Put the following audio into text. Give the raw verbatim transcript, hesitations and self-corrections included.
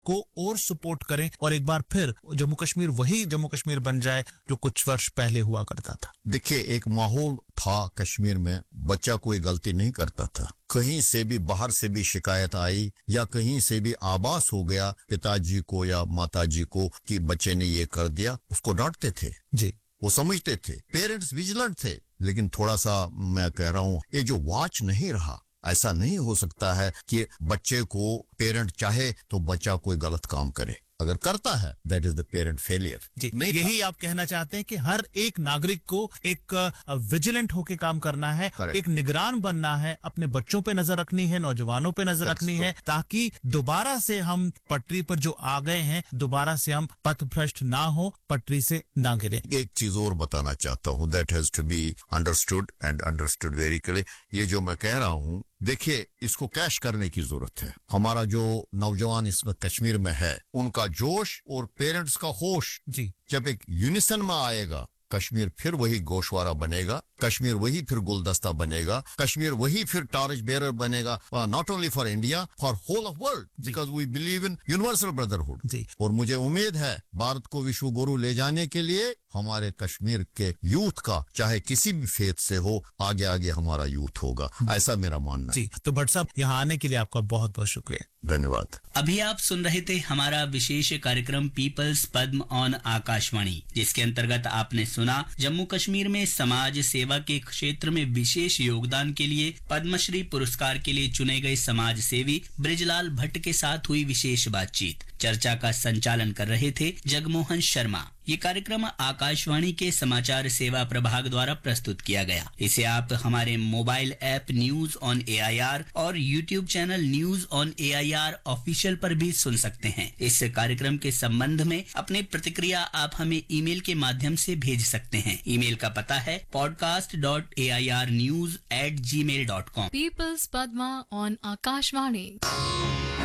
को और सपोर्ट करें और एक बार फिर जम्मू कश्मीर वही जम्मू कश्मीर बन जाए जो कुछ वर्ष पहले हुआ करता था। देखिए, एक माहौल था कश्मीर में, बच्चा कोई गलती नहीं करता था, कहीं से भी बाहर से भी शिकायत आई या कहीं से भी आभास हो गया पिताजी को या माताजी को कि बच्चे ने ये कर दिया, उसको डांटते थे जी, वो समझते थे, पेरेंट्स विजिलेंट थे। लेकिन थोड़ा सा मैं कह रहा हूँ, ये जो वॉच नहीं रहा, ऐसा नहीं हो सकता है कि बच्चे को पेरेंट चाहे तो बच्चा कोई गलत काम करे, अगर करता है that is the parent failure. जी, यही आप कहना चाहते हैं कि हर एक नागरिक को एक विजिलेंट होके काम करना है, Correct. एक निगरान बनना है, अपने बच्चों पे नजर रखनी है, नौजवानों पे नजर That's रखनी true. है, ताकि दोबारा से हम पटरी पर जो आ गए हैं दोबारा से हम पथभ्रष्ट ना हो, पटरी से ना गिरे। एक चीज और बताना चाहता हूँ, that has to be understood and understood very clear. ये जो मैं कह रहा हूँ, देखिए, इसको कैश करने की जरूरत है। हमारा जो नौजवान इस वक्त कश्मीर में है, उनका जोश और पेरेंट्स का होश जी, जब एक यूनिसन में आएगा, कश्मीर फिर वही गोशवारा बनेगा, कश्मीर वही फिर गुलदस्ता बनेगा, कश्मीर वही फिर टॉर्च बेरर बनेगा, not only for India, for whole of world, because we believe in universal brotherhood. जी, और मुझे उम्मीद है भारत को विश्व गुरु ले जाने के लिए हमारे कश्मीर के यूथ का, चाहे किसी भी फेथ से हो, आगे आगे हमारा यूथ होगा, ऐसा मेरा मानना है। जी, तो भट्ट साहब यहाँ आने के लिए आपका बहुत बहुत शुक्रिया। धन्यवाद। अभी आप सुन रहे थे हमारा विशेष कार्यक्रम पीपल्स पद्म ऑन आकाशवाणी, जिसके अंतर्गत आपने सुना जम्मू कश्मीर में समाज सेवा के क्षेत्र में विशेष योगदान के लिए पद्मश्री पुरस्कार के लिए चुने गए समाज सेवी बृजलाल भट्ट के साथ हुई विशेष बातचीत। चर्चा का संचालन कर रहे थे जगमोहन शर्मा। ये कार्यक्रम आकाशवाणी के समाचार सेवा प्रभाग द्वारा प्रस्तुत किया गया। इसे आप हमारे mobile app news on A I R और YouTube channel news on A I R official पर भी सुन सकते हैं। इस कार्यक्रम के संबंध में अपनी प्रतिक्रिया आप हमें ईमेल के माध्यम से भेज सकते हैं। ईमेल का पता है podcast dot A I R news at ji mail dot com. Peoples Padma on Akashvani.